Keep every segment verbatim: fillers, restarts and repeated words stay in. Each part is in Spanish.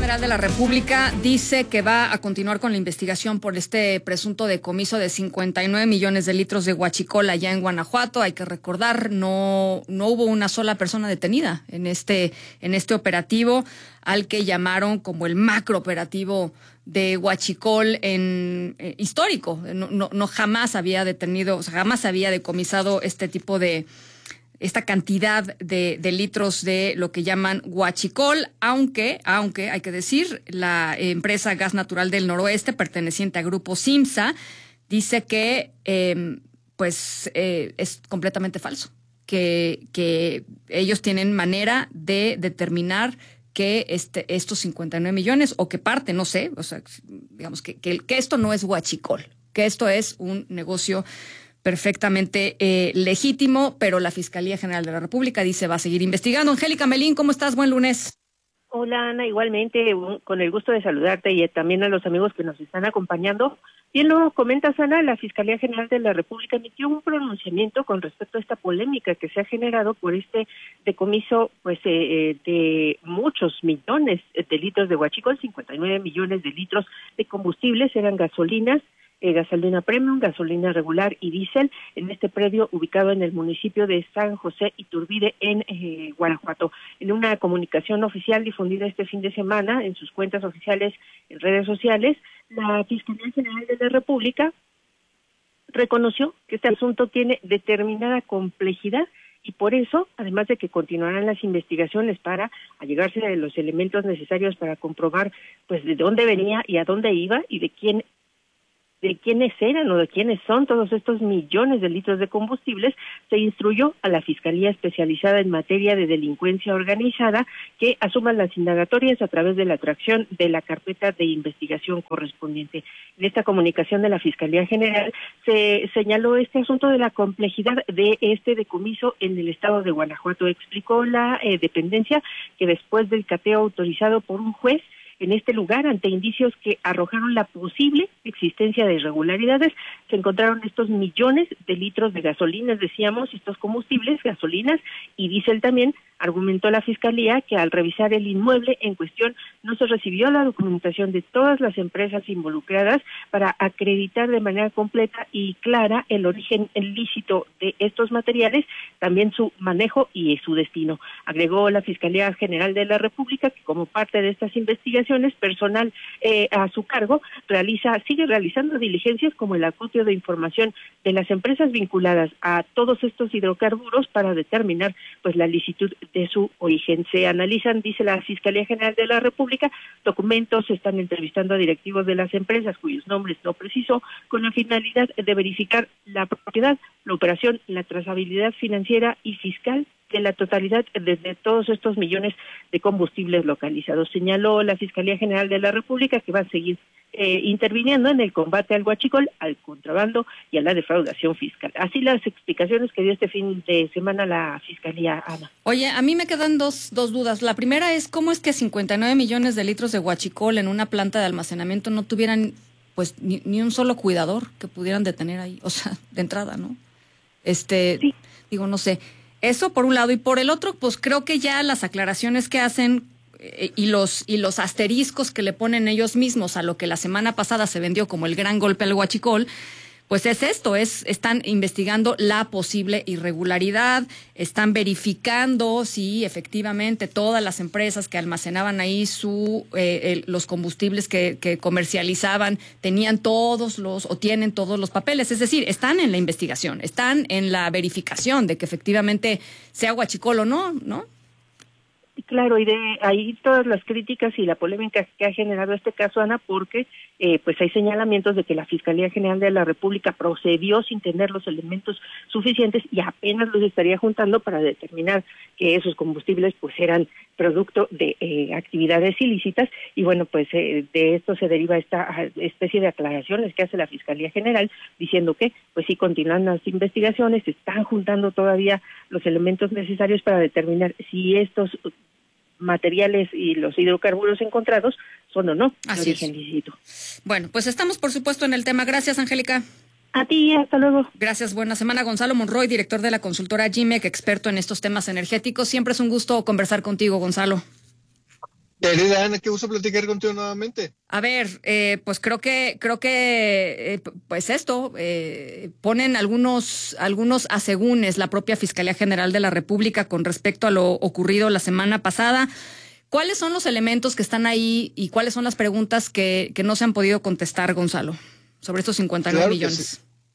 General de la República dice que va a continuar con la investigación por este presunto decomiso de cincuenta y nueve millones de litros de huachicol allá en Guanajuato. Hay que recordar, no, no hubo una sola persona detenida en este, en este operativo, al que llamaron como el macro operativo de huachicol en eh, histórico. No, no, no jamás había detenido, o sea, jamás había decomisado este tipo de esta cantidad de, de litros de lo que llaman huachicol, aunque, aunque hay que decir, la empresa Gas Natural del Noroeste, perteneciente a Grupo Simsa, dice que eh, pues eh, es completamente falso, que, que ellos tienen manera de determinar que este, estos cincuenta y nueve millones, o que parte, no sé, o sea, digamos que, que, que esto no es huachicol, que esto es un negocio perfectamente eh, legítimo, pero la Fiscalía General de la República dice va a seguir investigando. Angélica Melín, ¿cómo estás? Buen lunes. Hola, Ana, igualmente, con el gusto de saludarte y también a los amigos que nos están acompañando. Bien lo comentas, Ana, la Fiscalía General de la República emitió un pronunciamiento con respecto a esta polémica que se ha generado por este decomiso pues eh, de muchos millones de litros de huachicol, cincuenta y nueve millones de litros de combustibles, eran gasolinas, Eh, gasolina premium, gasolina regular y diésel en este predio ubicado en el municipio de San José Iturbide en eh, Guanajuato. En una comunicación oficial difundida este fin de semana en sus cuentas oficiales en redes sociales, la Fiscalía General de la República reconoció que este asunto tiene determinada complejidad y por eso, además de que continuarán las investigaciones para allegarse de los elementos necesarios para comprobar pues de dónde venía y a dónde iba y de quién de quiénes eran o de quiénes son todos estos millones de litros de combustibles, se instruyó a la Fiscalía Especializada en Materia de Delincuencia Organizada que asuman las indagatorias a través de la atracción de la carpeta de investigación correspondiente. En esta comunicación de la Fiscalía General se señaló este asunto de la complejidad de este decomiso en el estado de Guanajuato. Explicó la eh, dependencia que después del cateo autorizado por un juez en este lugar, ante indicios que arrojaron la posible existencia de irregularidades, se encontraron estos millones de litros de gasolinas, decíamos, estos combustibles, gasolinas y diésel también. Argumentó la Fiscalía que al revisar el inmueble en cuestión no se recibió la documentación de todas las empresas involucradas para acreditar de manera completa y clara el origen ilícito de estos materiales, también su manejo y su destino. Agregó la Fiscalía General de la República que como parte de estas investigaciones, personal eh, a su cargo realiza, sigue realizando diligencias como el acopio de información de las empresas vinculadas a todos estos hidrocarburos para determinar pues la licitud de su origen. Se analizan, dice la Fiscalía General de la República, documentos, se están entrevistando a directivos de las empresas cuyos nombres no precisó, con la finalidad de verificar la propiedad, la operación, la trazabilidad financiera y fiscal de la totalidad de, de todos estos millones de combustibles localizados. Señaló la Fiscalía General de la República que va a seguir eh, interviniendo en el combate al huachicol, al contrabando y a la defraudación fiscal. Así las explicaciones que dio este fin de semana la Fiscalía, Ana. Oye, a mí me quedan dos, dos dudas. La primera es, ¿cómo es que cincuenta y nueve millones de litros de huachicol en una planta de almacenamiento no tuvieran pues ni, ni un solo cuidador que pudieran detener ahí? O sea, de entrada, ¿no? Este, sí. Digo, no sé. Eso por un lado, y por el otro, pues creo que ya las aclaraciones que hacen eh, y los y los asteriscos que le ponen ellos mismos a lo que la semana pasada se vendió como el gran golpe al huachicol, pues es esto, es están investigando la posible irregularidad, están verificando si efectivamente todas las empresas que almacenaban ahí su eh, el, los combustibles que, que comercializaban tenían todos los o tienen todos los papeles, es decir, están en la investigación, están en la verificación de que efectivamente sea huachicol o no, ¿no? Claro, y de ahí todas las críticas y la polémica que ha generado este caso, Ana, porque eh, pues hay señalamientos de que la Fiscalía General de la República procedió sin tener los elementos suficientes y apenas los estaría juntando para determinar que esos combustibles pues eran producto de eh, actividades ilícitas y bueno, pues eh, de esto se deriva esta especie de aclaraciones que hace la Fiscalía General diciendo que pues sí continúan las investigaciones, se están juntando todavía los elementos necesarios para determinar si estos materiales y los hidrocarburos encontrados son o no de origen ilícito. Bueno, pues estamos por supuesto en el tema. Gracias, Angélica. A ti, hasta luego. Gracias, buena semana. Gonzalo Monroy, director de la consultora G I M E C, experto en estos temas energéticos. Siempre es un gusto conversar contigo, Gonzalo. Querida Ana, qué gusto platicar contigo nuevamente. A ver, eh, pues creo que, creo que, eh, pues esto, eh, ponen algunos, algunos asegúnes la propia Fiscalía General de la República con respecto a lo ocurrido la semana pasada. ¿Cuáles son los elementos que están ahí y cuáles son las preguntas que, que no se han podido contestar, Gonzalo, sobre estos cincuenta y nueve Claro que millones? sí.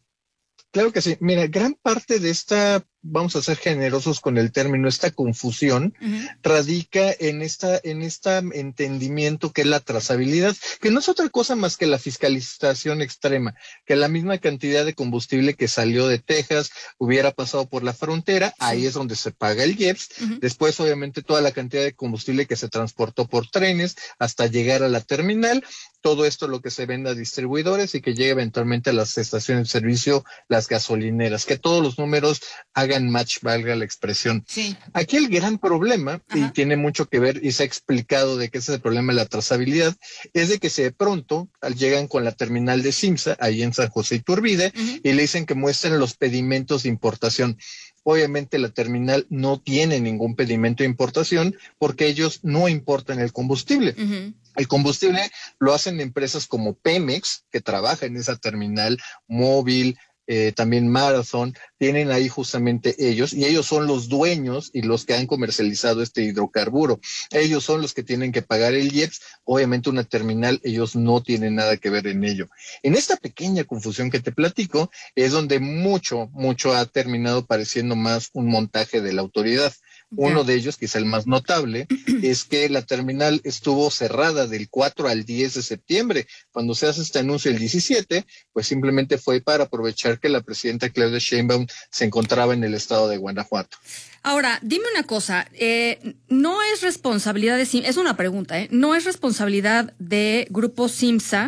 Claro que sí. Mira, gran parte de esta, vamos a ser generosos con el término, esta confusión, uh-huh. radica en esta, en este entendimiento que es la trazabilidad, que no es otra cosa más que la fiscalización extrema, que la misma cantidad de combustible que salió de Texas hubiera pasado por la frontera, sí. Ahí es donde se paga el I E P S, uh-huh. Después obviamente toda la cantidad de combustible que se transportó por trenes hasta llegar a la terminal, todo esto lo que se vende a distribuidores y que llegue eventualmente a las estaciones de servicio, las gasolineras, que todos los números hagan match, valga la expresión. Sí. Aquí el gran problema, Ajá. y tiene mucho que ver, y se ha explicado de que ese es el problema de la trazabilidad, es de que si de pronto llegan con la terminal de Simsa, ahí en San José Iturbide, uh-huh. y le dicen que muestren los pedimentos de importación. Obviamente la terminal no tiene ningún pedimento de importación porque ellos no importan el combustible. Uh-huh. El combustible lo hacen empresas como Pemex, que trabaja en esa terminal, Móvil, eh, también Marathon, tienen ahí justamente ellos, y ellos son los dueños y los que han comercializado este hidrocarburo. Ellos son los que tienen que pagar el I E P S. Obviamente una terminal, ellos no tienen nada que ver en ello. En esta pequeña confusión que te platico, es donde mucho, mucho ha terminado pareciendo más un montaje de la autoridad. Uno de ellos, quizá el más notable, es que la terminal estuvo cerrada del cuatro al diez de septiembre. Cuando se hace este anuncio el diecisiete, pues simplemente fue para aprovechar que la presidenta Claudia Sheinbaum se encontraba en el estado de Guanajuato. Ahora, dime una cosa, eh, no es responsabilidad de Simsa, es una pregunta, ¿eh? No es responsabilidad de Grupo Simsa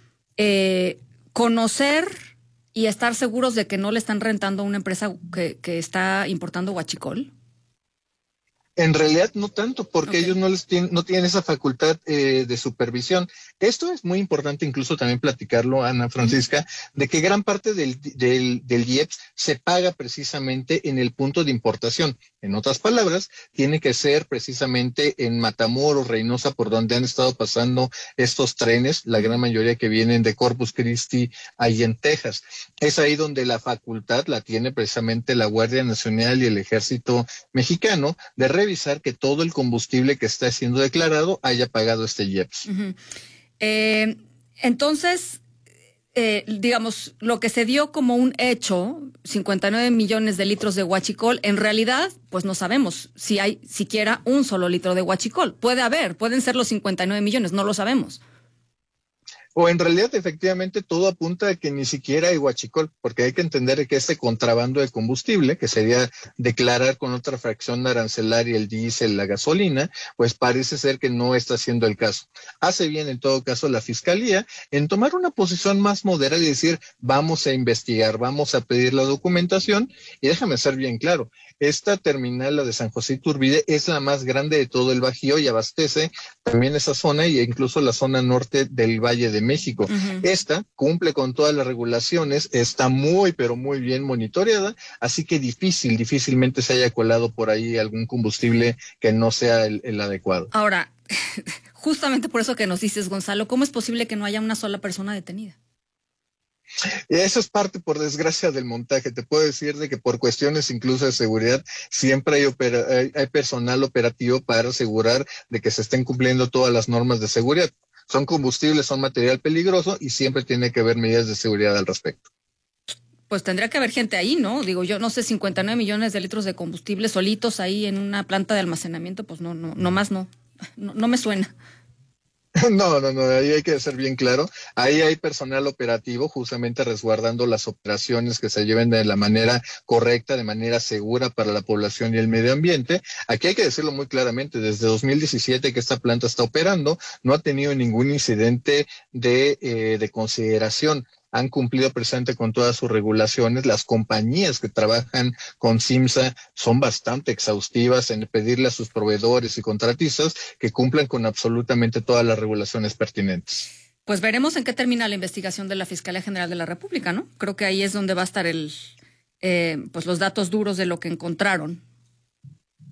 eh, conocer y estar seguros de que no le están rentando a una empresa que, que está importando huachicol. En realidad no tanto, porque okay. ellos no les tienen, no tienen esa facultad eh, de supervisión. Esto es muy importante incluso también platicarlo, Ana Francisca, mm. de que gran parte del, del, del I E P S se paga precisamente en el punto de importación. En otras palabras, tiene que ser precisamente en Matamoros, Reynosa, por donde han estado pasando estos trenes, la gran mayoría que vienen de Corpus Christi, ahí en Texas. Es ahí donde la facultad la tiene precisamente la Guardia Nacional y el Ejército Mexicano de revisar que todo el combustible que está siendo declarado haya pagado este I E P S. Uh-huh. eh, entonces, eh, digamos, lo que se dio como un hecho, cincuenta y nueve millones de litros de huachicol, en realidad, pues no sabemos si hay siquiera un solo litro de huachicol. Puede haber, pueden ser los cincuenta y nueve millones, no lo sabemos. O en realidad, efectivamente, todo apunta a que ni siquiera hay huachicol, porque hay que entender que este contrabando de combustible, que sería declarar con otra fracción arancelaria el diésel, la gasolina, pues parece ser que no está siendo el caso. Hace bien, en todo caso, la Fiscalía en tomar una posición más moderada y decir, vamos a investigar, vamos a pedir la documentación, y déjame ser bien claro, esta terminal, la de San José Iturbide, es la más grande de todo el Bajío y abastece también esa zona e incluso la zona norte del Valle de México. Uh-huh. Esta cumple con todas las regulaciones, está muy, pero muy bien monitoreada, así que difícil, difícilmente se haya colado por ahí algún combustible que no sea el, el adecuado. Ahora, justamente por eso que nos dices, Gonzalo, ¿cómo es posible que no haya una sola persona detenida? Eso es parte, por desgracia, del montaje. Te puedo decir de que por cuestiones incluso de seguridad siempre hay, opera, hay, hay personal operativo para asegurar de que se estén cumpliendo todas las normas de seguridad. Son combustibles, son material peligroso y siempre tiene que haber medidas de seguridad al respecto. Pues tendría que haber gente ahí, ¿no? Digo, yo no sé, cincuenta y nueve millones de litros de combustible solitos ahí en una planta de almacenamiento, pues no, no, no más no, no, no me suena. No, no, no, ahí hay que ser bien claro. Ahí hay personal operativo justamente resguardando las operaciones que se lleven de la manera correcta, de manera segura para la población y el medio ambiente. Aquí hay que decirlo muy claramente, desde dos mil diecisiete que esta planta está operando, no ha tenido ningún incidente de, eh, de consideración. Han cumplido presente con todas sus regulaciones. Las compañías que trabajan con Simsa son bastante exhaustivas en pedirle a sus proveedores y contratistas que cumplan con absolutamente todas las regulaciones pertinentes. Pues veremos en qué termina la investigación de la Fiscalía General de la República, ¿no? Creo que ahí es donde va a estar el, eh, pues los datos duros de lo que encontraron.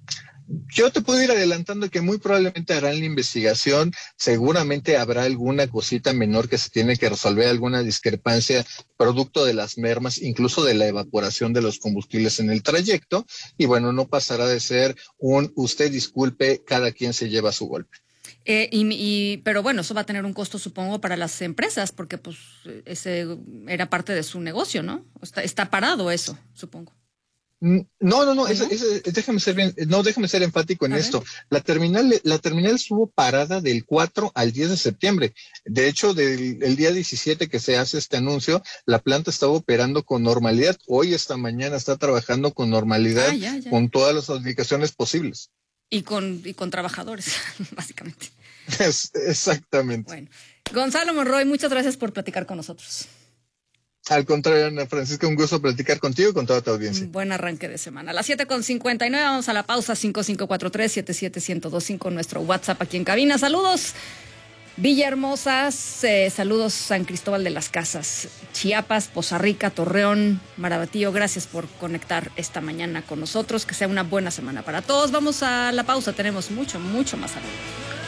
Yo te puedo ir adelantando que muy probablemente harán la investigación, seguramente habrá alguna cosita menor que se tiene que resolver, alguna discrepancia producto de las mermas, incluso de la evaporación de los combustibles en el trayecto, y bueno, no pasará de ser un usted disculpe, cada quien se lleva su golpe. Eh, y, y, pero bueno, eso va a tener un costo, supongo, para las empresas, porque pues ese era parte de su negocio, ¿no? Está, está parado eso, supongo. No, no, no, ese, ese, déjame ser bien, no, déjame ser enfático en a esto. Ver. La terminal, la terminal estuvo parada del cuatro al diez de septiembre. De hecho, del el día diecisiete que se hace este anuncio, la planta estaba operando con normalidad. Hoy, esta mañana, está trabajando con normalidad, ah, ya, ya. con todas las obligaciones posibles. Y con, y con trabajadores, básicamente. Es, exactamente. Bueno, Gonzalo Monroy, muchas gracias por platicar con nosotros. Al contrario, Ana Francisca, un gusto platicar contigo y con toda tu audiencia. Un buen arranque de semana. A las siete con cincuenta y nueve vamos a la pausa. Cinco cinco cuatro tres, siete siete uno cero dos cinco, nuestro WhatsApp aquí en cabina. Saludos Villahermosas, eh, saludos San Cristóbal de las Casas, Chiapas, Poza Rica, Torreón, Marabatío. Gracias por conectar esta mañana con nosotros. Que sea una buena semana para todos. Vamos a la pausa, tenemos mucho, mucho más a ver.